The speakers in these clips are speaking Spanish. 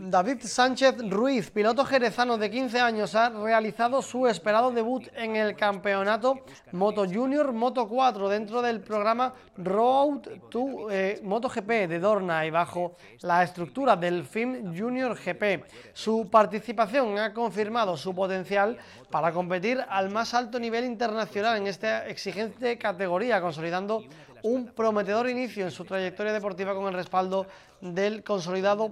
David Sánchez Ruiz, piloto jerezano de 15 años, ha realizado su esperado debut en el campeonato Moto Junior Moto 4 dentro del programa Road to MotoGP de Dorna y bajo la estructura del FIM Junior GP. Su participación ha confirmado su potencial para competir al más alto nivel internacional en esta exigente categoría, consolidando un prometedor inicio en su trayectoria deportiva con el respaldo del consolidado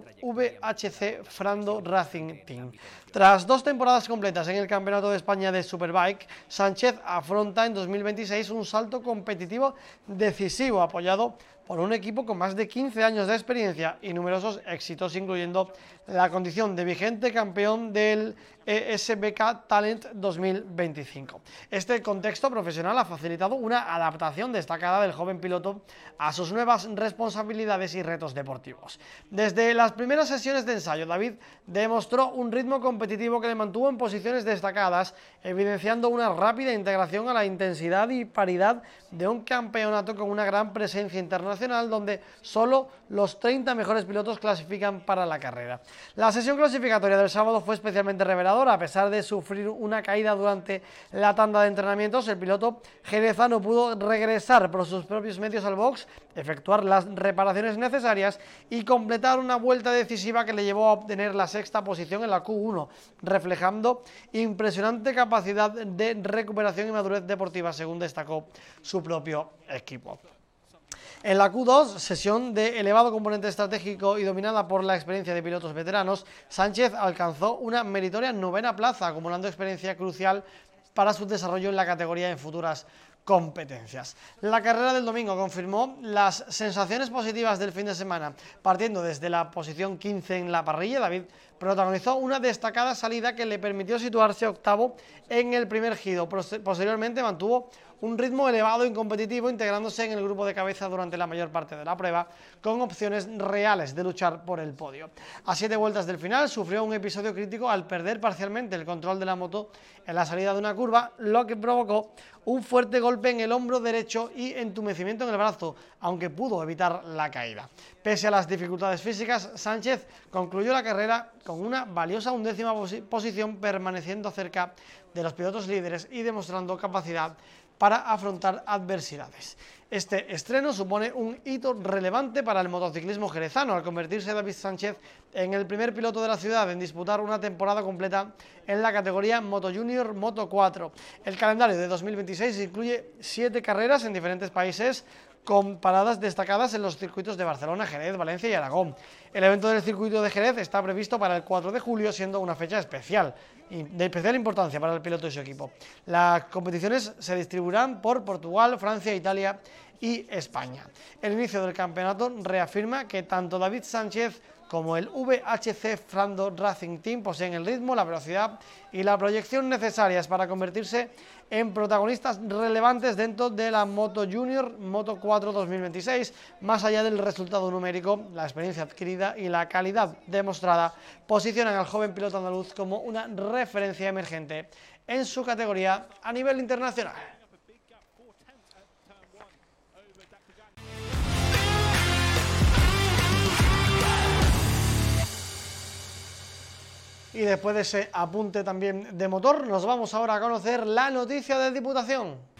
VHC Frando Racing Team. Tras 2 temporadas completas en el Campeonato de España de Superbike, Sánchez afronta en 2026 un salto competitivo decisivo, apoyado por un equipo con más de 15 años de experiencia y numerosos éxitos, incluyendo la condición de vigente campeón del ESBK Talent 2025. Este contexto profesional ha facilitado una adaptación destacada del joven piloto a sus nuevas responsabilidades y retos deportivos. Desde las primeras sesiones de ensayo, David demostró un ritmo competitivo que le mantuvo en posiciones destacadas, evidenciando una rápida integración a la intensidad y paridad de un campeonato con una gran presencia internacional, donde solo los 30 mejores pilotos clasifican para la carrera. La sesión clasificatoria del sábado fue especialmente reveladora. A pesar de sufrir una caída durante la tanda de entrenamientos, el piloto jerezano pudo regresar por sus propios medios al box, efectuar las reparaciones necesarias y completar una vuelta decisiva que le llevó a obtener la 6ª posición en la Q1, reflejando impresionante capacidad de recuperación y madurez deportiva, según destacó su propio equipo. En la Q2, sesión de elevado componente estratégico y dominada por la experiencia de pilotos veteranos, Sánchez alcanzó una meritoria 9ª plaza, acumulando experiencia crucial para su desarrollo en la categoría en futuras competencias. La carrera del domingo confirmó las sensaciones positivas del fin de semana. Partiendo desde la posición 15 en la parrilla, David protagonizó una destacada salida que le permitió situarse octavo en el primer giro. Posteriormente mantuvo un ritmo elevado y competitivo, integrándose en el grupo de cabeza durante la mayor parte de la prueba, con opciones reales de luchar por el podio. A 7 vueltas del final sufrió un episodio crítico al perder parcialmente el control de la moto en la salida de una curva, lo que provocó un fuerte golpe en el hombro derecho y entumecimiento en el brazo, aunque pudo evitar la caída. Pese a las dificultades físicas, Sánchez concluyó la carrera con una valiosa 11ª posición, permaneciendo cerca de los pilotos líderes y demostrando capacidad para afrontar adversidades. Este estreno supone un hito relevante para el motociclismo jerezano, al convertirse David Sánchez en el primer piloto de la ciudad en disputar una temporada completa en la categoría Moto Junior Moto 4. El calendario de 2026 incluye 7 carreras en diferentes países, con paradas destacadas en los circuitos de Barcelona, Jerez, Valencia y Aragón. El evento del circuito de Jerez está previsto para el 4 de julio, siendo una fecha especial y de especial importancia para el piloto y su equipo. Las competiciones se distribuirán por Portugal, Francia, Italia y España. El inicio del campeonato reafirma que tanto David Sánchez como el VHC Frando Racing Team poseen el ritmo, la velocidad y la proyección necesarias para convertirse en protagonistas relevantes dentro de la Moto Junior Moto 4 2026, más allá del resultado numérico. La experiencia adquirida y la calidad demostrada posicionan al joven piloto andaluz como una referencia emergente en su categoría a nivel internacional. Y después de ese apunte también de motor, nos vamos ahora a conocer la noticia de Diputación.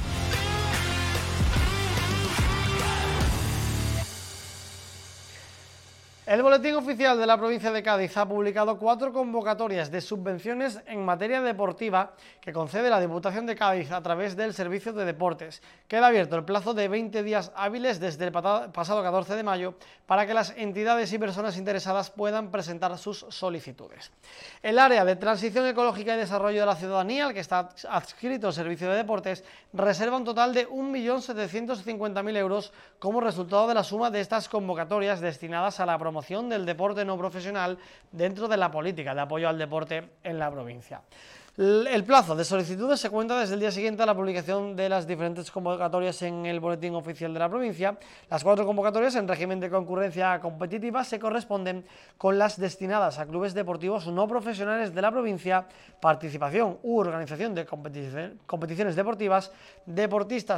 El Boletín Oficial de la provincia de Cádiz ha publicado 4 convocatorias de subvenciones en materia deportiva que concede la Diputación de Cádiz a través del Servicio de Deportes. Queda abierto el plazo de 20 días hábiles desde el pasado 14 de mayo para que las entidades y personas interesadas puedan presentar sus solicitudes. El área de Transición Ecológica y Desarrollo de la Ciudadanía, al que está adscrito el Servicio de Deportes, reserva un total de 1.750.000 euros como resultado de la suma de estas convocatorias destinadas a la promoción del deporte no profesional dentro de la política de apoyo al deporte en la provincia. El plazo de solicitudes se cuenta desde el día siguiente a la publicación de las diferentes convocatorias en el Boletín Oficial de la provincia. Las 4 convocatorias en régimen de concurrencia competitiva se corresponden con las destinadas a clubes deportivos no profesionales de la provincia, participación u organización de competiciones deportivas, deportistas